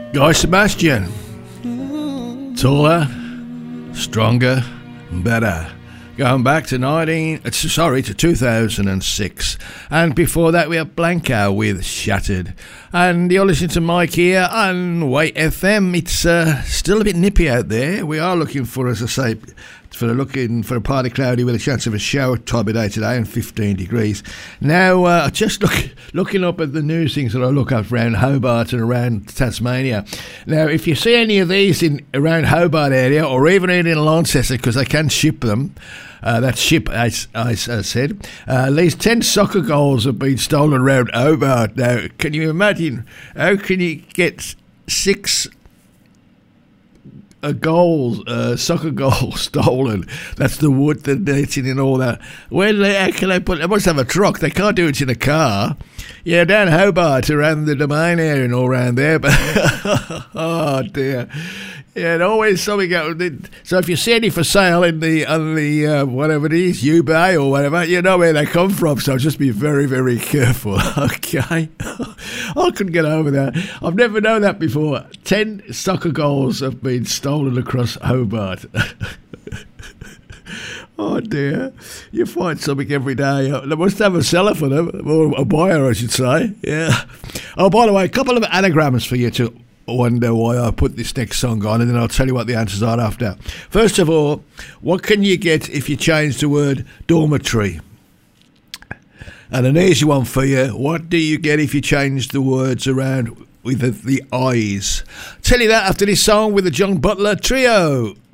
Guy Sebastian. Taller, stronger, better. Going back to 2006. And before that we have Blanco with Shattered. And you're listening to Mike here on White FM. It's still a bit nippy out there. We are looking for, as I say, looking for a partly cloudy with a chance of a shower type of day today and 15 degrees. Now, just looking up at the news things that I look at around Hobart and around Tasmania. Now, if you see any of these around Hobart area or even in Launceston, because they can ship them, that ship, as I said, these 10 soccer goals have been stolen around Hobart. Now, can you imagine how can you get 6 soccer goals stolen? That's the wood, the netting and all that. How can they put? They must have a truck. They can't do it in a car. Yeah, down Hobart, around the Domain area and all around there. But oh dear. Yeah, and always something out. So if you see any for sale on the whatever it is, eBay or whatever, you know where they come from. So just be very, very careful. Okay, I couldn't get over that. I've never known that before. 10 soccer goals have been stolen across Hobart. Oh dear, you find something every day. They must have a seller for them, or a buyer, I should say. Yeah. Oh, by the way, a couple of anagrams for you to wonder why I put this next song on, and then I'll tell you what the answers are after. First of all, what can you get if you change the word dormitory? And an easy one for you, what do you get if you change the words around with the eyes? Tell you that after this song with the John Butler Trio.